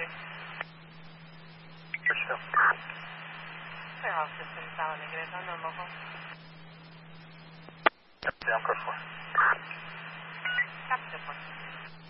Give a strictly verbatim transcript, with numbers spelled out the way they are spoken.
City. Richfield. Clear all systems, solid negative, unknown local. Yep, down, code four. Copy, good one.